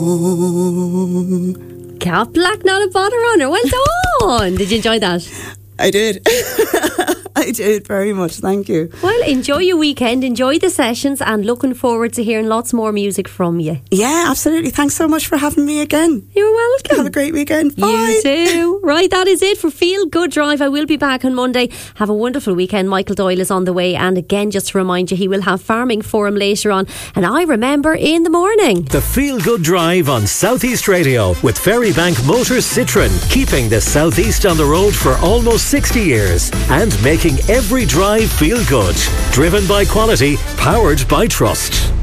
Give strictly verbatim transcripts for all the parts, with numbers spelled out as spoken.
Cap Black, not a bother on her. Well done. Did you enjoy that? I did. I did very much, thank you. Well, enjoy your weekend, enjoy the sessions, and looking forward to hearing lots more music from you. Yeah, absolutely. Thanks so much for having me again. You're welcome. Have a great weekend. Bye. You too. Right, that is it for Feel Good Drive. I will be back on Monday. Have a wonderful weekend. Michael Doyle is on the way, and again, just to remind you, he will have Farming Forum later on, and I Remember in the morning. The Feel Good Drive on South East Radio with Ferrybank Motors Citroen, keeping the South East on the road for almost sixty years and making every drive feel good. Driven by quality, powered by trust.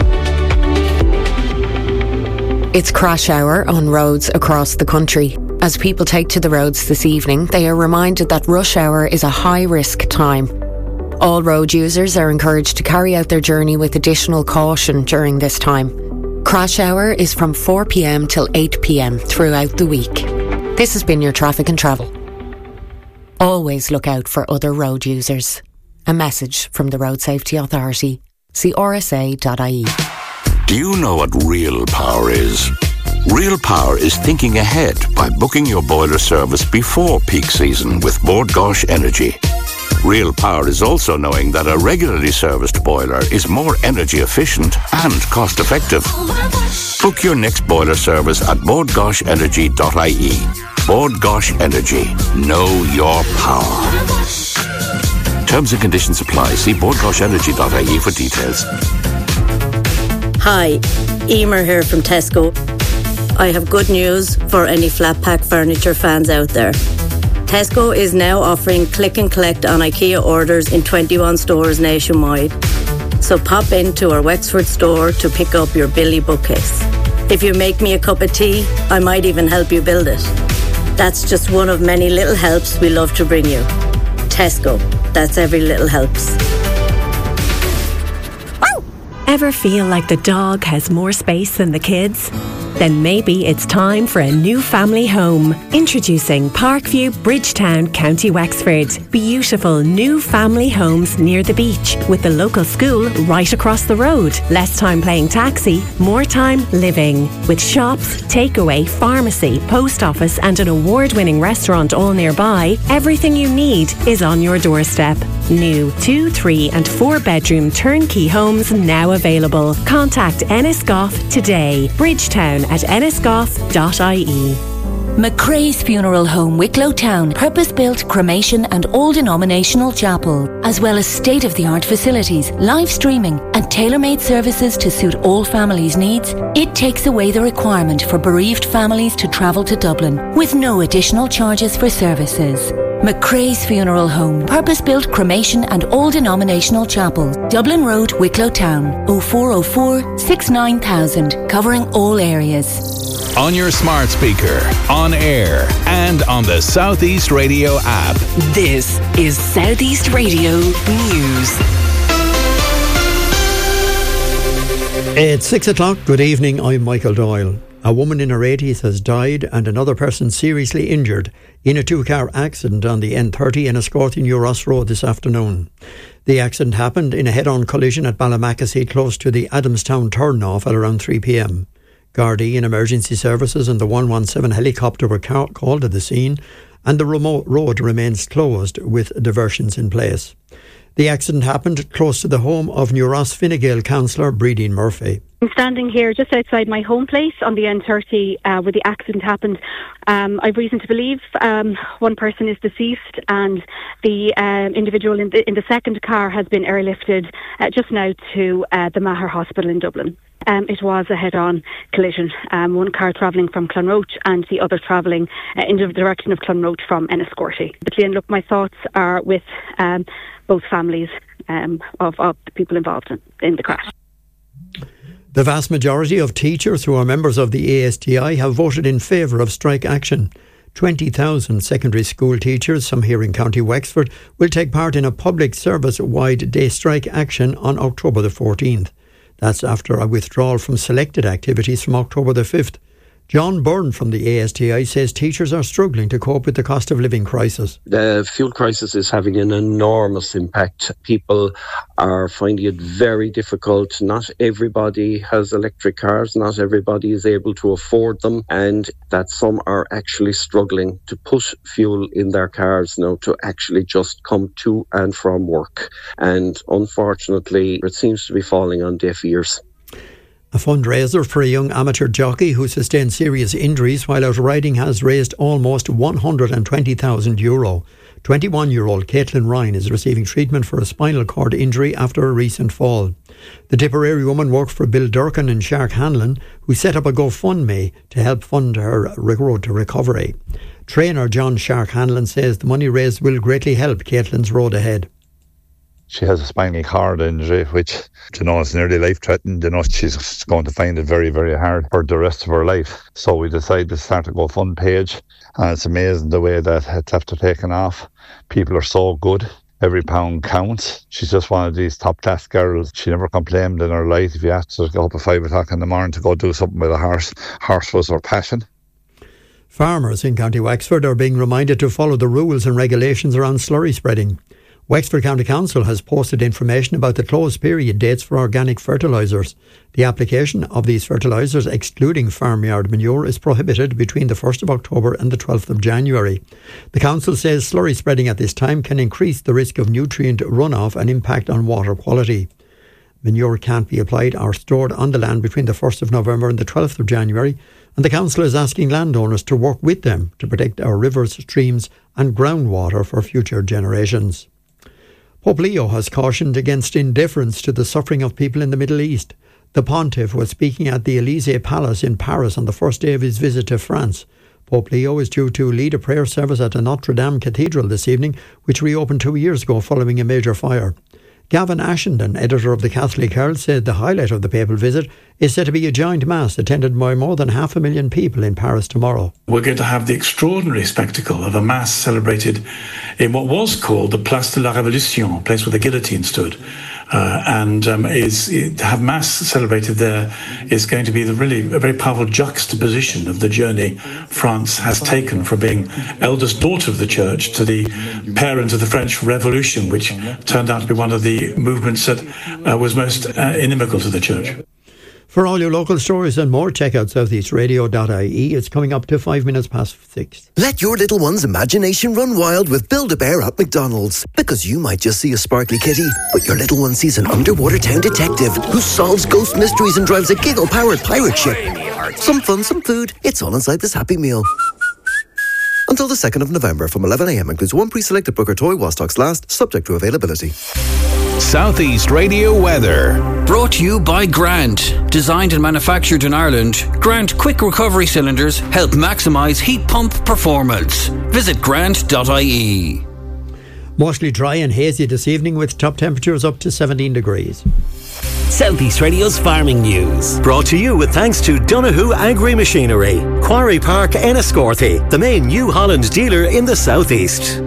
It's crash hour on roads across the country. As people take to the roads this evening, they are reminded that rush hour is a high-risk time. All road users are encouraged to carry out their journey with additional caution during this time. Crash hour is from four p.m. till eight p.m. throughout the week. This has been your Traffic and Travel. Always look out for other road users. A message from the Road Safety Authority. See r s a dot i e. Do you know what real power is? Real power is thinking ahead by booking your boiler service before peak season with Bord Gáis Energy. Real power is also knowing that a regularly serviced boiler is more energy efficient and cost effective. Book your next boiler service at bord gáis energy dot i e. Bord Gáis Energy. Know your power. Terms and conditions apply. See bord gáis energy dot i e for details. Hi, Emer here from Tesco. I have good news for any flat pack furniture fans out there. Tesco is now offering click and collect on IKEA orders in twenty-one stores nationwide. So pop into our Wexford store to pick up your Billy bookcase. If you make me a cup of tea, I might even help you build it. That's just one of many little helps we love to bring you. Tesco, that's every little helps. Ever feel like the dog has more space than the kids? Then maybe it's time for a new family home. Introducing Parkview, Bridgetown, County Wexford. Beautiful new family homes near the beach with the local school right across the road. Less time playing taxi, more time living. With shops, takeaway, pharmacy, post office and an award-winning restaurant all nearby, everything you need is on your doorstep. New two, three and four bedroom turnkey homes now available. Contact Ennisgoff today. Bridgetown at ennisgoff dot i e. McCrae's Funeral Home, Wicklow Town, purpose-built cremation and all denominational chapel, as well as state-of-the-art facilities, live streaming and tailor-made services to suit all families' needs. It takes away the requirement for bereaved families to travel to Dublin with no additional charges for services. McCrae's Funeral Home, purpose-built cremation and all denominational chapel, Dublin Road, Wicklow Town, oh four oh four, six nine thousand, covering all areas. On your smart speaker, on air, and on the South East Radio app. This is South East Radio News. It's six o'clock. Good evening. I'm Michael Doyle. A woman in her eighties has died and another person seriously injured in a two-car accident on the N thirty in Enniscorthy New Ross Road this afternoon. The accident happened in a head-on collision at Ballamackesy close to the Adamstown turn-off at around three p.m. Gardaí and emergency services and the one one seven helicopter were ca- called to the scene, and the remote road remains closed with diversions in place. The accident happened close to the home of New Ross Fine Gael councillor Brídín Murphy. I'm standing here just outside my home place on the N thirty uh, where the accident happened. Um, I've reason to believe um, one person is deceased, and the uh, individual in the, in the second car has been airlifted uh, just now to uh, the Maher Hospital in Dublin. Um, it was a head-on collision, um, one car travelling from Clonroach and the other travelling uh, in the direction of Clonroach from Enniscorthy. And look, my thoughts are with um, both families um, of, of the people involved in, in the crash. The vast majority of teachers who are members of the A S T I have voted in favour of strike action. twenty thousand secondary school teachers, some here in County Wexford, will take part in a public service-wide day strike action on October the fourteenth. That's after a withdrawal from selected activities from October the fifth. John Byrne from the A S T I says teachers are struggling to cope with the cost of living crisis. The fuel crisis is having an enormous impact. People are finding it very difficult. Not everybody has electric cars. Not everybody is able to afford them. And that some are actually struggling to put fuel in their cars now to actually just come to and from work. And unfortunately, it seems to be falling on deaf ears. A fundraiser for a young amateur jockey who sustained serious injuries while out riding has raised almost one hundred twenty thousand euro. twenty-one-year-old Caitlin Ryan is receiving treatment for a spinal cord injury after a recent fall. The Tipperary woman worked for Bill Durkin and Shark Hanlon, who set up a GoFundMe to help fund her road to recovery. Trainer John Shark Hanlon says the money raised will greatly help Caitlin's road ahead. She has a spinal cord injury, which, you know, is nearly life-threatening. You know, she's going to find it very, very hard for the rest of her life. So we decided to start a GoFund page, and it's amazing the way that it's after taken off. People are so good. Every pound counts. She's just one of these top-class girls. She never complained in her life. If you asked her to go up at five o'clock in the morning to go do something with a horse, horse was her passion. Farmers in County Wexford are being reminded to follow the rules and regulations around slurry spreading. Wexford County Council has posted information about the close period dates for organic fertilisers. The application of these fertilisers, excluding farmyard manure, is prohibited between the first of October and the twelfth of January. The Council says slurry spreading at this time can increase the risk of nutrient runoff and impact on water quality. Manure can't be applied or stored on the land between the first of November and the twelfth of January, and the Council is asking landowners to work with them to protect our rivers, streams and groundwater for future generations. Pope Leo has cautioned against indifference to the suffering of people in the Middle East. The Pontiff was speaking at the Élysée Palace in Paris on the first day of his visit to France. Pope Leo is due to lead a prayer service at the Notre Dame Cathedral this evening, which reopened two years ago following a major fire. Gavin Ashenden, editor of the Catholic Herald, said the highlight of the papal visit is said to be a giant mass attended by more than half a million people in Paris tomorrow. We're going to have the extraordinary spectacle of a mass celebrated in what was called the Place de la Révolution, a place where the guillotine stood. Uh, and um, is to have mass celebrated there is going to be the really a very powerful juxtaposition of the journey France has taken from being eldest daughter of the church to the parent of the French Revolution, which turned out to be one of the movements that uh, was most uh, inimical to the church. For all your local stories and more, check out south east radio dot I E. It's coming up to five minutes past six. Let your little one's imagination run wild with Build-A-Bear at McDonald's. Because you might just see a sparkly kitty, but your little one sees an underwater town detective who solves ghost mysteries and drives a giggle-powered pirate ship. Some fun, some food. It's all inside this Happy Meal. Until the second of November from eleven a m includes one pre-selected Booker toy while stocks last, subject to availability. Southeast Radio weather. Brought to you by Grant. Designed and manufactured in Ireland, Grant Quick Recovery Cylinders help maximise heat pump performance. Visit grant dot I E. Mostly dry and hazy this evening with top temperatures up to seventeen degrees. Southeast Radio's Farming News. Brought to you with thanks to Donoghue Agri Machinery, Quarry Park, Enniscorthy, the main New Holland dealer in the southeast.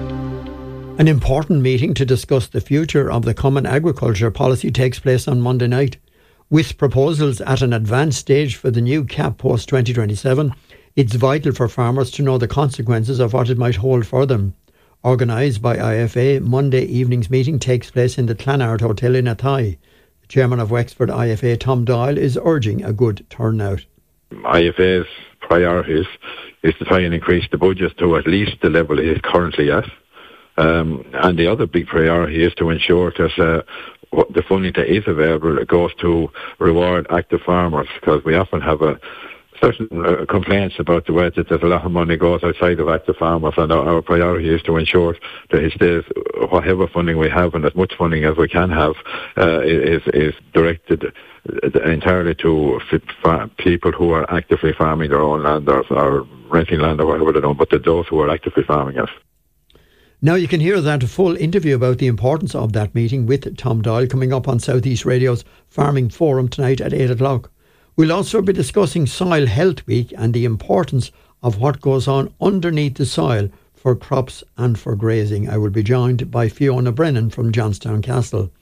An important meeting to discuss the future of the Common Agriculture Policy takes place on Monday night. With proposals at an advanced stage for the new C A P post twenty twenty-seven, it's vital for farmers to know the consequences of what it might hold for them. Organised by I F A, Monday evening's meeting takes place in the Clanard Hotel in Athy. The chairman of Wexford I F A, Tom Doyle, is urging a good turnout. I F A's priorities is to try and increase the budget to at least the level it is currently at. Um, and the other big priority is to ensure that uh, what the funding that is available goes to reward active farmers, because we often have a certain uh, complaints about the way that there's a lot of money goes outside of active farmers, and our, our priority is to ensure that it stays, whatever funding we have and as much funding as we can have uh, is, is directed entirely to people who are actively farming their own land or, or renting land or whatever they do, but to those who are actively farming it. Now you can hear that full interview about the importance of that meeting with Tom Doyle coming up on Southeast Radio's Farming Forum tonight at eight o'clock. We'll also be discussing Soil Health Week and the importance of what goes on underneath the soil for crops and for grazing. I will be joined by Fiona Brennan from Johnstown Castle.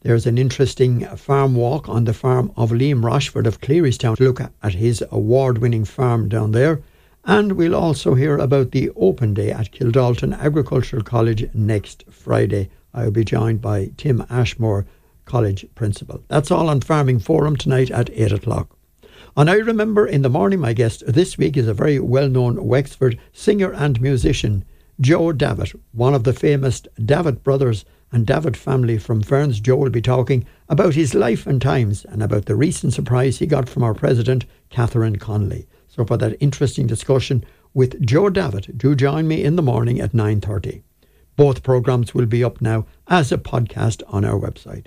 There's an interesting farm walk on the farm of Liam Rochford of Clearystown to look at his award-winning farm down there. And we'll also hear about the Open Day at Kildalton Agricultural College next Friday. I'll be joined by Tim Ashmore, College Principal. That's all on Farming Forum tonight at eight o'clock. And I remember in the morning, my guest this week is a very well-known Wexford singer and musician, Joe Davitt, one of the famous Davitt brothers and Davitt family from Ferns. Joe will be talking about his life and times and about the recent surprise he got from our President, Catherine Connolly. So for that interesting discussion with Joe Davitt, do join me in the morning at nine thirty. Both programmes will be up now as a podcast on our website.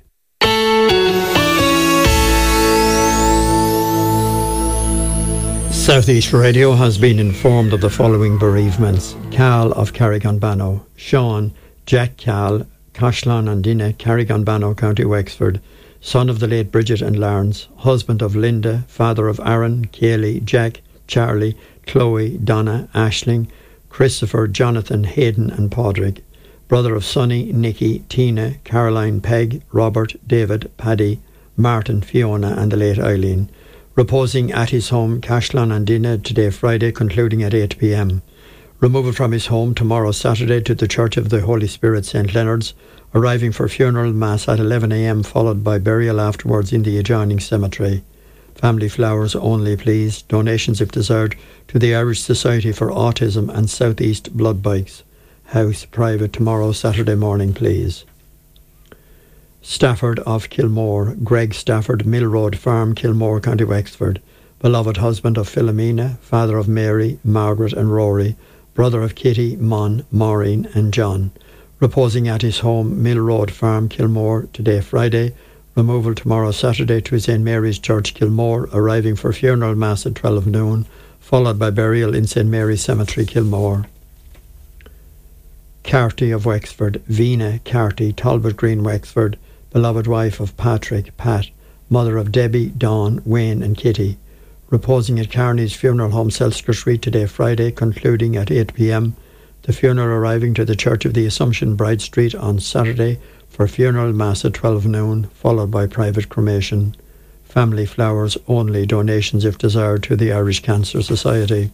South East Radio has been informed of the following bereavements. Cal of Carriganbano, Sean, Jack Cal, Cashlan and Dina, Carriganbano, County Wexford, son of the late Bridget and Lawrence, husband of Linda, father of Aaron, Kaylee, Jack, Charlie, Chloe, Donna, Aisling, Christopher, Jonathan, Hayden and Padraig, brother of Sonny, Nicky, Tina, Caroline, Peg, Robert, David, Paddy, Martin, Fiona and the late Eileen. Reposing at his home, Cashlan and Dina, today Friday, concluding at eight p.m. Removal from his home tomorrow Saturday to the Church of the Holy Spirit, Saint Leonard's, arriving for funeral mass at eleven a.m, followed by burial afterwards in the adjoining cemetery. Family flowers only, please. Donations, if desired, to the Irish Society for Autism and South East Blood Bikes. House private tomorrow, Saturday morning, please. Stafford of Kilmore, Greg Stafford, Mill Road Farm, Kilmore, County Wexford. Beloved husband of Philomena, father of Mary, Margaret and Rory, brother of Kitty, Mon, Maureen and John. Reposing at his home, Mill Road Farm, Kilmore, today Friday. Removal tomorrow Saturday to Saint Mary's Church, Kilmore, arriving for funeral mass at twelve noon, followed by burial in Saint Mary's Cemetery, Kilmore. Carty of Wexford, Vina Carty, Talbot Green, Wexford, beloved wife of Patrick, Pat, mother of Debbie, Dawn, Wayne and Kitty. Reposing at Carney's Funeral Home, Selsker Street, today Friday, concluding at eight p.m. The funeral arriving to the Church of the Assumption, Bride Street, on Saturday for funeral mass at twelve noon, followed by private cremation. Family flowers only, donations if desired to the Irish Cancer Society.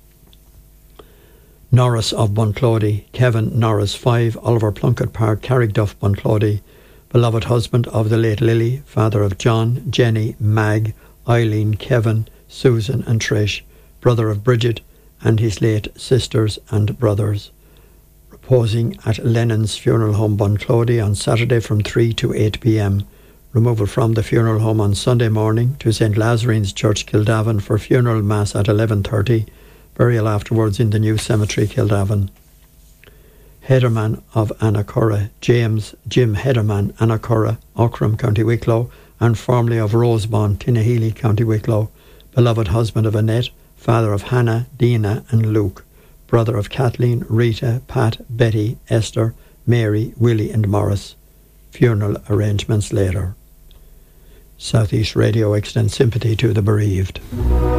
Norris of Bunclody, Kevin Norris, five, Oliver Plunkett Park, Carrickduff, Bunclody, beloved husband of the late Lily, father of John, Jenny, Mag, Eileen, Kevin, Susan and Trish, brother of Bridget and his late sisters and brothers. Reposing at Lennon's Funeral Home, Bunclody, on Saturday from three to eight p.m. Removal from the funeral home on Sunday morning to Saint Lazarene's Church, Kildavin, for funeral mass at eleven thirty. Burial afterwards in the new cemetery, Kildavin. Headerman of Annacurra, James Jim Headerman, Annacurra, Ockram, County Wicklow, and formerly of Rosebond, Tinnahealy, County Wicklow. Beloved husband of Annette, father of Hannah, Dina and Luke, brother of Kathleen, Rita, Pat, Betty, Esther, Mary, Willie and Morris. Funeral arrangements later. South East Radio extends sympathy to the bereaved.